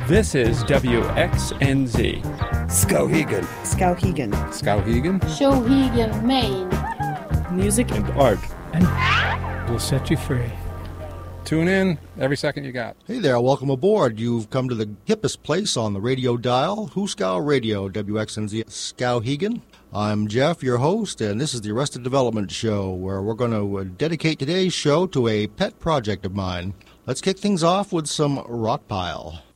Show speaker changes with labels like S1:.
S1: This is WXNZ.
S2: Skowhegan.
S3: Skowhegan.
S2: Skowhegan.
S4: Skowhegan, Maine.
S3: Music
S1: And art.
S5: And we'll set you free.
S2: Tune in every second you got.
S6: Hey there, welcome aboard. You've come to the hippest place on the radio dial, Hooskow Radio, WXNZ Skowhegan. I'm Jeff, your host, and this is the Arrested Development Show, where we're going to dedicate today's show to a pet project of mine. Let's kick things off with some Rockpile.